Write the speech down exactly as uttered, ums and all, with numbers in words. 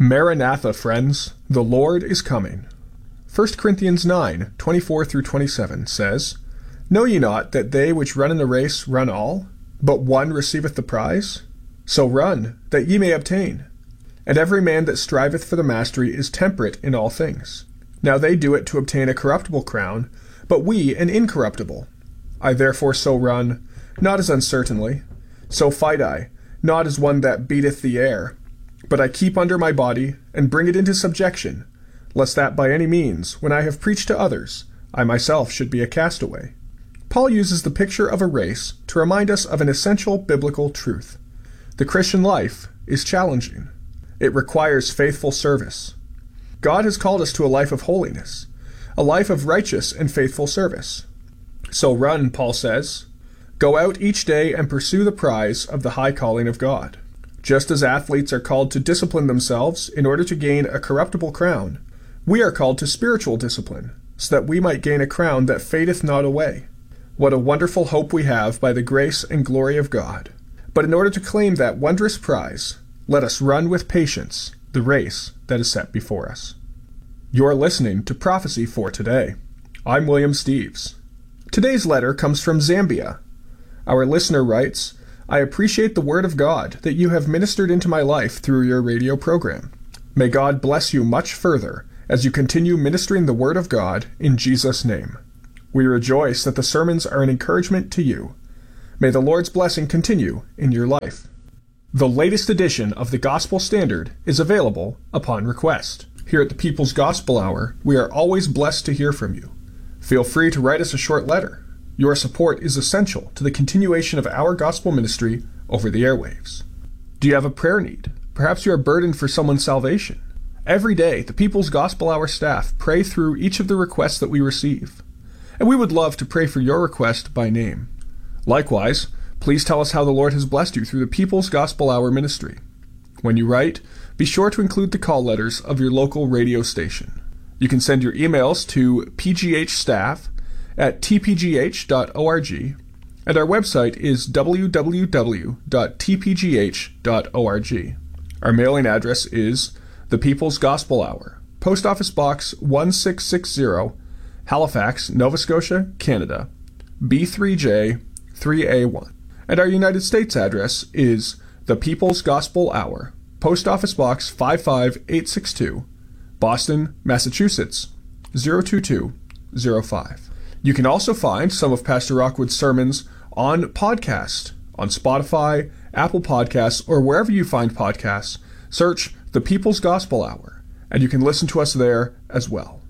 Maranatha, friends, the Lord is coming. First Corinthians nine, twenty-four through twenty-seven says, Know ye not that they which run in the race run all, but one receiveth the prize? So run, that ye may obtain. And every man that striveth for the mastery is temperate in all things. Now they do it to obtain a corruptible crown, but we an incorruptible. I therefore so run, not as uncertainly. So fight I, not as one that beateth the air. But I keep under my body, and bring it into subjection, lest that by any means, when I have preached to others, I myself should be a castaway. Paul uses the picture of a race to remind us of an essential biblical truth. The Christian life is challenging. It requires faithful service. God has called us to a life of holiness, a life of righteous and faithful service. So run, Paul says. Go out each day and pursue the prize of the high calling of God. Just as athletes are called to discipline themselves in order to gain a corruptible crown, we are called to spiritual discipline, so that we might gain a crown that fadeth not away. What a wonderful hope we have by the grace and glory of God. But in order to claim that wondrous prize, let us run with patience the race that is set before us. You're listening to Prophecy for Today. I'm William Steves. Today's letter comes from Zambia. Our listener writes, I appreciate the Word of God that you have ministered into my life through your radio program. May God bless you much further as you continue ministering the Word of God in Jesus' name. We rejoice that the sermons are an encouragement to you. May the Lord's blessing continue in your life. The latest edition of the Gospel Standard is available upon request. Here at the People's Gospel Hour, we are always blessed to hear from you. Feel free to write us a short letter. Your support is essential to the continuation of our gospel ministry over the airwaves. Do you have a prayer need? Perhaps you are burdened for someone's salvation. Every day, the People's Gospel Hour staff pray through each of the requests that we receive, and we would love to pray for your request by name. Likewise, please tell us how the Lord has blessed you through the People's Gospel Hour ministry. When you write, be sure to include the call letters of your local radio station. You can send your emails to pghstaff at t p g h dot org, and our website is w w w dot t p g h dot org. Our mailing address is The People's Gospel Hour, Post Office Box one six six zero, Halifax, Nova Scotia, Canada, B three J three A one. And our United States address is The People's Gospel Hour, Post Office Box five five eight six two, Boston, Massachusetts, zero two two zero five. You can also find some of Pastor Rockwood's sermons on podcast, on Spotify, Apple Podcasts, or wherever you find podcasts. Search The People's Gospel Hour, and you can listen to us there as well.